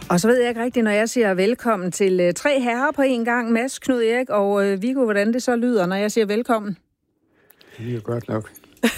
Og så ved jeg ikke rigtigt, når jeg siger velkommen til 3 herrer på en gang, Mads, Knud Erik og Viggo, hvordan det så lyder, når jeg siger velkommen. Det er godt nok.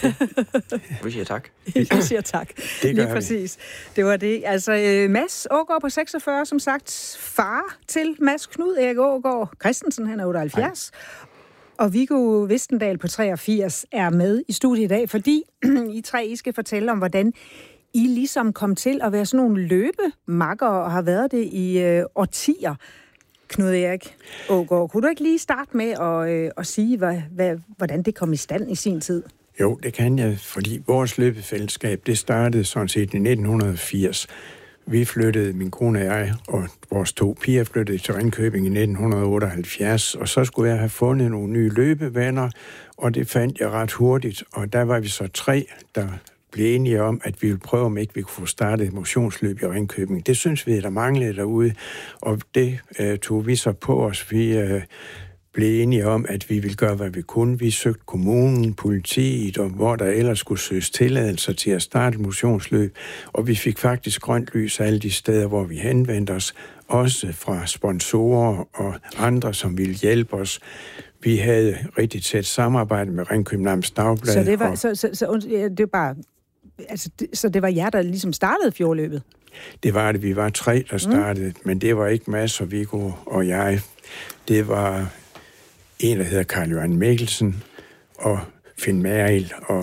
Vi siger tak. Vi siger tak. Lige præcis. Det var det. Altså, Mads Aagaard på 46, som sagt, far til Mads Knud Erik Aagaard Christensen, han er 78. Og Viggo Vistendal på 83 er med i studiet i dag, fordi I tre I skal fortælle om, hvordan I ligesom kom til at være sådan nogle løbemakker og har været det i årtier. Knud Erik Aagaard, kunne du ikke lige starte med at sige, hvordan det kom i stand i sin tid? Jo, det kan jeg, fordi vores løbefællesskab, det startede sådan set i 1980. Vi flyttede, min kone og jeg, og vores 2 piger flyttede til Ringkøbing i 1978, og så skulle jeg have fundet nogle nye løbevenner, og det fandt jeg ret hurtigt, og der var vi så 3, der blev enige om, at vi ville prøve, om ikke vi kunne få startet et motionsløb i Ringkøbing. Det synes vi, der manglede derude, og det tog vi så på os. Vi blev enige om, at vi ville gøre, hvad vi kunne. Vi søgte kommunen, politiet, og hvor der ellers skulle søges tilladelser til at starte et motionsløb, og vi fik faktisk grønt lys alle de steder, hvor vi henvendte os, også fra sponsorer og andre, som ville hjælpe os. Vi havde rigtig tæt samarbejde med Ringkøbing Amts Dagblad. Så det var, det var bare... Altså, så det var jer, der ligesom startede fjordløbet? Det var det. Vi var 3, der startede, men det var ikke Mads og Viggo og jeg. Det var en, der hedder Karl Johan Mikkelsen og Finn Merrild, og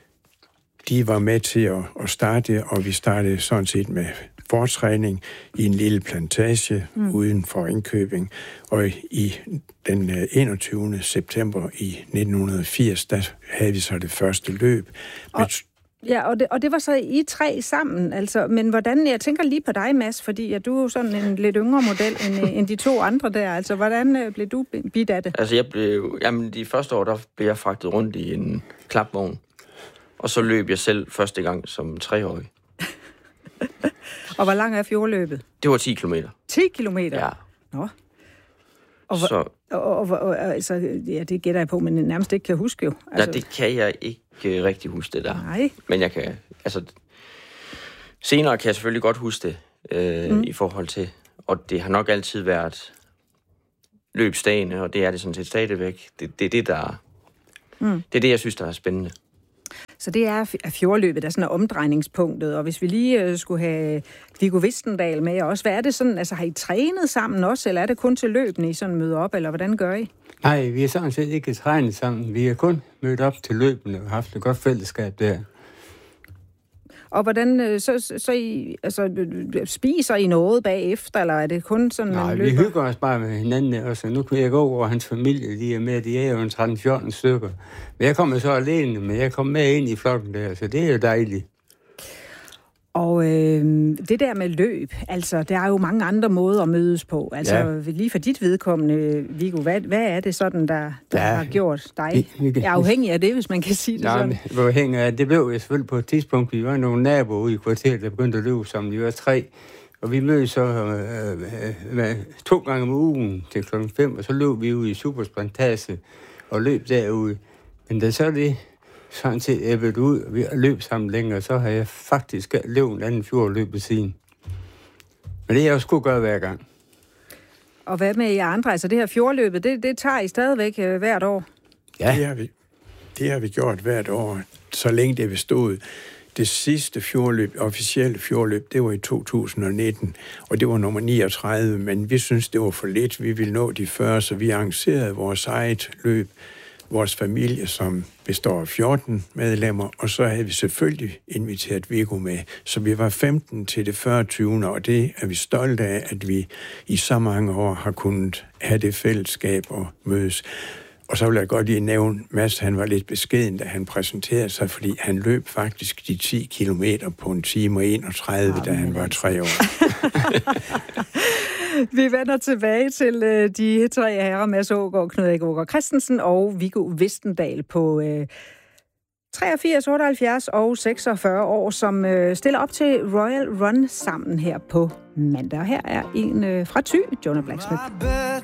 de var med til at starte, og vi startede sådan set med fortræning i en lille plantage uden for Ringkøbing, og i den 21. september i 1980, der havde vi så det første løb. Ja, og det var så I 3 sammen, altså, men hvordan, jeg tænker lige på dig, Mads, fordi at du er sådan en lidt yngre model end de 2 andre der, altså, hvordan blev du bidt af det? Altså, de første år, der blev jeg fragtet rundt i en klapvogn, og så løb jeg selv første gang som 3-årig. Og hvor lang er fjordløbet? Det var 10 kilometer. 10 kilometer? Ja. Nå. Altså, ja, det gætter jeg på, men nærmest ikke kan huske jo. Altså... Ja, det kan jeg ikke rigtig huske det der. Nej. Men jeg kan, altså... Senere kan jeg selvfølgelig godt huske det, i forhold til... Og det har nok altid været løbsdagene, og det er det sådan set stadigvæk. Det er det, der... Det er det, jeg synes, der er spændende. Så det er fjordløbet, der er sådan et omdrejningspunktet, og hvis vi lige skulle have Viggo Vistendal med også, hvad er det sådan, altså har I trænet sammen også, eller er det kun til løbene, I sådan møder op, eller hvordan gør I? Nej, vi er sådan set ikke trænet sammen, vi er kun mødt op til løbene og haft et godt fællesskab der. Og hvordan, så I, altså, spiser I noget bagefter, eller er det kun sådan, nej, man løber? Vi hygger os bare med hinanden også. Nu kan jeg gå over hans familie lige med, de er jo en 13-14 stykker. Men jeg kommer så alene, men jeg kommer med ind i flokken der, så det er jo dejligt. Og det der med løb, altså, der er jo mange andre måder at mødes på. Altså, lige for dit vedkommende, Viggo, hvad er det sådan, der har gjort dig? Jeg er afhængig af det, hvis man kan sige det sådan. Afhængig af det blev jeg selvfølgelig på et tidspunkt. Vi var nogle naboer ude i kvarteret, der begyndte at løbe sammen. Vi var 3, og vi mødtes så 2 gange om ugen til klokken 5, og så løb vi ude i Supersplantage og løb derude. Men da så det sådan set æbbet ud, og vi har løbet sammen længere, så har jeg faktisk løbet en anden fjordløb siden. Men det har jeg også kunne gøre hver gang. Og hvad med jer andre? Altså det her fjordløbet, det tager I stadigvæk hvert år? Ja, det har vi gjort hvert år, så længe det bestod. Det sidste fjordløb, officielle fjordløb, det var i 2019, og det var nummer 39, men vi synes, det var for lidt. Vi ville nå de 40, så vi arrangerede vores eget løb. Vores familie, som består af 14 medlemmer, og så havde vi selvfølgelig inviteret Viggo med. Så vi var 15 til det 40. Og det er vi stolte af, at vi i så mange år har kunnet have det fællesskab og mødes. Og så vil jeg godt lige nævne, Mads, han var lidt beskeden, da han præsenterede sig, fordi han løb faktisk de 10 kilometer på 1 time og 31, da han var 3 år. Vi vender tilbage til de 3 herrer, Mads Aagaard, Knud Erik Aagaard Christensen og Viggo Vistendal på 83, 78 og 46 år, som stiller op til Royal Run sammen her på mandag. Her er en fra Thy, Jonah Blacksmith.